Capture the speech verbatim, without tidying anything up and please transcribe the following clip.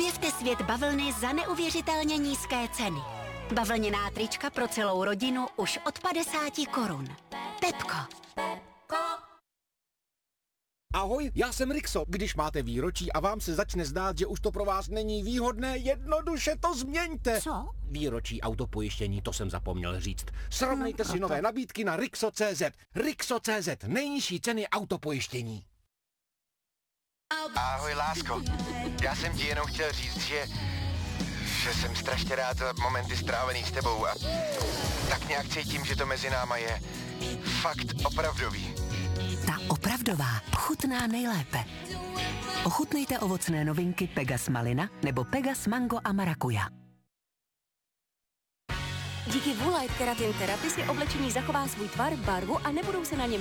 Objevte svět bavlny za neuvěřitelně nízké ceny. Bavlněná trička pro celou rodinu už od padesáti korun. Pepko. Ahoj, já jsem Rixo. Když máte výročí a vám se začne zdát, že už to pro vás není výhodné, jednoduše to změňte. Co? Výročí autopojištění, to jsem zapomněl říct. Srovnejte no, si nové nabídky na Rixo tečka cé zet. Rixo tečka cé zet, nejnižší ceny autopojištění. Ahoj, lásko. Já jsem ti jenom chtěl říct, že... že jsem strašně rád za momenty strávený s tebou a tak nějak cítím, že to mezi náma je fakt opravdový. Ta opravdová chutná nejlépe. Ochutnejte ovocné novinky Pegas Malina nebo Pegas Mango a Marakuja. Díky Woolite Keratin Therapy si oblečení zachová svůj tvar, barvu a nebudou se na něm